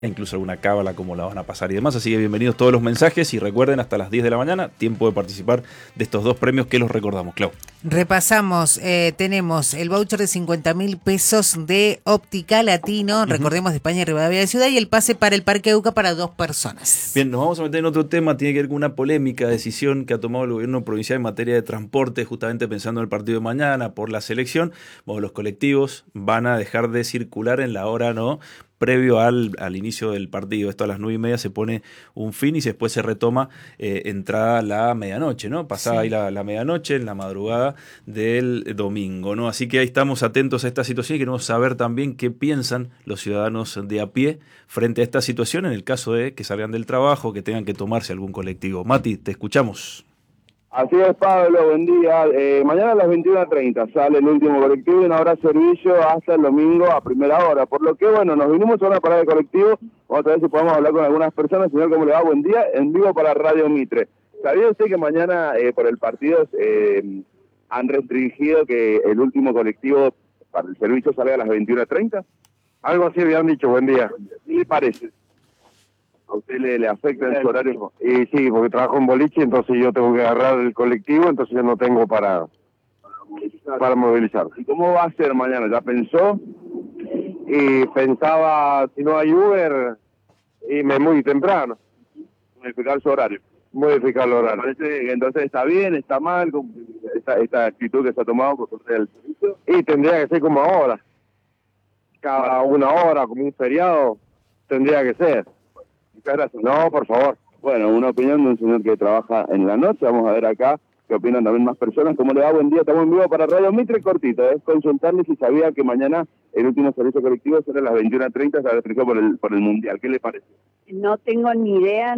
incluso alguna cábala, cómo la van a pasar y demás. Así que bienvenidos todos los mensajes y recuerden, hasta las 10 de la mañana, tiempo de participar de estos dos premios que los recordamos, Clau. Repasamos, tenemos el voucher de 50.000 pesos de Óptica Latino, recordemos, de España y Rivadavia de Ciudad, y el pase para el Parque Euca para 2 personas. Bien, nos vamos a meter en otro tema, tiene que ver con una polémica decisión que ha tomado el gobierno provincial en materia de transporte, justamente pensando en el partido de mañana, por la selección. Bueno, los colectivos van a dejar de circular en la hora, ¿no?, previo al inicio del partido. Esto a las 9:30 se pone un fin y después se retoma entrada la medianoche, ¿no? Pasada ahí la medianoche, en la madrugada del domingo, ¿no? Así que ahí estamos atentos a esta situación y queremos saber también qué piensan los ciudadanos de a pie frente a esta situación en el caso de que salgan del trabajo, que tengan que tomarse algún colectivo. Mati, te escuchamos. Así es, Pablo, buen día. Mañana a las 21:30 sale el último colectivo y no habrá servicio hasta el domingo a primera hora. Por lo que, bueno, nos vinimos a una parada de colectivo. Vamos a ver si podemos hablar con algunas personas. Señor, ¿cómo le va? Buen día. En vivo para Radio Mitre. ¿Sabía usted que mañana por el partido han restringido que el último colectivo para el servicio salga a las 21:30? Algo así habían dicho. Buen día. ¿Qué le parece? ¿A usted le afecta en su horario? Y sí, porque trabajo en boliche, entonces yo tengo que agarrar el colectivo, entonces yo no tengo para movilizar. ¿Y cómo va a ser mañana? ¿Ya pensó? Y pensaba, si no hay Uber, irme muy temprano. Modificar su horario. Modificar el ¿Me horario. parece que entonces está bien, está mal, con esta actitud que se ha tomado por parte del servicio? Y tendría que ser como ahora. Cada una hora, como un feriado, tendría que ser. Muchas gracias. No, por favor. Bueno, una opinión de un señor que trabaja en la noche. Vamos a ver acá qué opinan también más personas. ¿Cómo le va? Buen día, estamos en vivo para Radio Mitre. Cortito, es consultarle si sabía que mañana el último servicio colectivo será a las 21:30, se restringió por el Mundial. ¿Qué le parece? No tengo ni idea,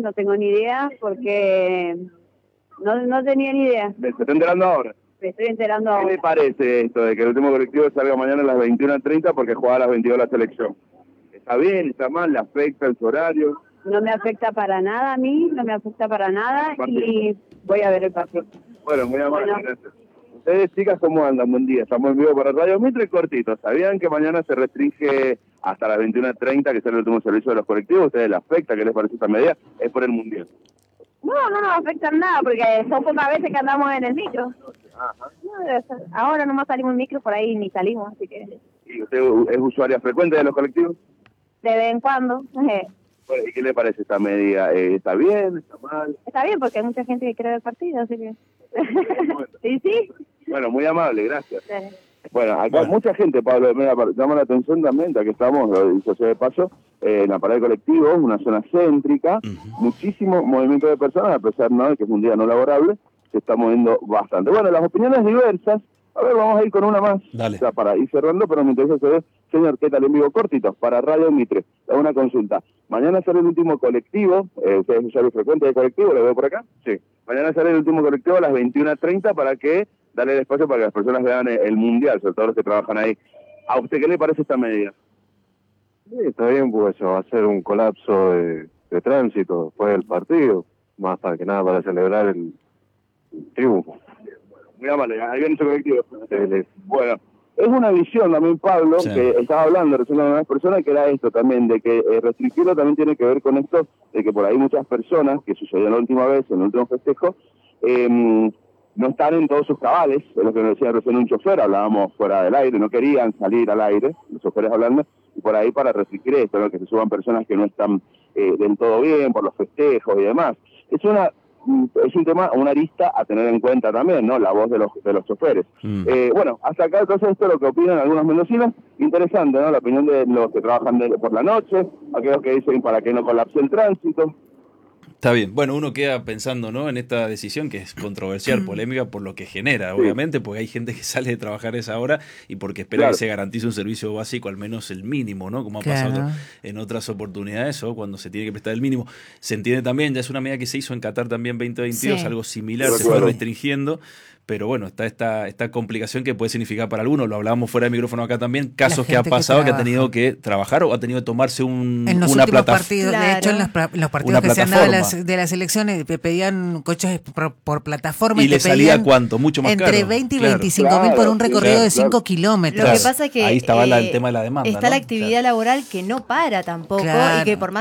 porque no tenía ni idea. ¿Se está enterando ahora? Me estoy enterando ¿Qué ahora. le parece esto de que el último colectivo salga mañana a las 21:30 porque juega a las 22 la selección? ¿Está bien, está mal, le afecta en su horario? No me afecta para nada a mí, no me afecta para nada y voy a ver el partido. Bueno, muy amable, Bueno. gracias. Ustedes, chicas, ¿cómo andan? Buen día. Estamos en vivo para Radio Mitre. Cortito. ¿Sabían que mañana se restringe hasta las 21:30 que sea el último servicio de los colectivos? ¿Ustedes les afecta? ¿Qué les parece esta medida? Es por el Mundial. No nos afecta en nada porque son pocas veces que andamos en el micro. Ajá. No, ahora nomás salimos en micro, por ahí ni salimos, así que ¿Y usted es usuaria frecuente de los colectivos? de vez en cuando. Bueno, ¿y qué le parece esta medida? ¿Está bien? ¿Está mal? Está bien porque hay mucha gente que quiere ver el partido, así que... ¿Y sí? Bueno, muy amable, gracias. Dale. Bueno, acá mucha gente, Pablo, me llama la atención también, ya que estamos, lo dicho sea de paso, en la parada de colectivos, una zona céntrica, muchísimo movimiento de personas, a pesar de que es un día no laborable, se está moviendo bastante. Bueno, las opiniones diversas, a ver, vamos a ir con una más, Dale. o sea, para ir cerrando, pero me interesa saber, señor, ¿qué tal en vivo? Cortitos, para Radio Mitre, una consulta. Mañana será el último colectivo, usted es usuario frecuente de colectivo, ¿lo veo por acá? Sí. Mañana será el último colectivo a las 21:30 para que darle el espacio para que las personas vean el Mundial, sobre todo los que trabajan ahí. ¿A usted qué le parece esta medida? Sí, está bien, pues eso va a ser un colapso de tránsito después del partido, más para que nada para celebrar el triunfo. Muy amable, ahí viene su colectivo. Sí. Bueno, es una visión también, Pablo, Sí. que estaba hablando recién con algunas personas, que era esto también, de que restringirlo también tiene que ver con esto, de que por ahí muchas personas, que sucedió la última vez, en el último festejo, no están en todos sus cabales, es lo que nos decía recién un chofer, hablábamos fuera del aire, no querían salir al aire, los choferes hablando, y por ahí para restringir esto, ¿no?, que se suban personas que no están del todo bien por los festejos y demás. Es un tema, una arista a tener en cuenta también, ¿no?, la voz de los choferes. Bueno, hasta acá entonces esto es lo que opinan algunos mendocinos. Interesante, ¿no?, la opinión de los que trabajan por la noche, aquellos que dicen para que no colapse el tránsito. Está bien. Bueno, uno queda pensando, ¿no?, en esta decisión que es controversial, polémica por lo que genera, obviamente, porque hay gente que sale de trabajar a esa hora y porque espera que se garantice un servicio básico, al menos el mínimo, ¿no?, como ha pasado en otras oportunidades o cuando se tiene que prestar el mínimo. Se entiende también, ya es una medida que se hizo en Qatar también 2022, algo similar, se fue restringiendo, pero bueno, está esta complicación que puede significar para algunos, lo hablábamos fuera de micrófono acá también, casos que ha pasado que ha tenido que trabajar o ha tenido que tomarse en los una últimos plataforma. partidos, Claro. de hecho en los partidos que se han dado de las elecciones pedían coches por plataforma ¿Y y le te salía pedían cuánto? Mucho más caro. entre 20 y Claro. 25 mil por un recorrido de 5 kilómetros. Lo que pasa es que ahí estaba el tema de la demanda, está ¿no? la actividad laboral que no para tampoco Claro. y que por más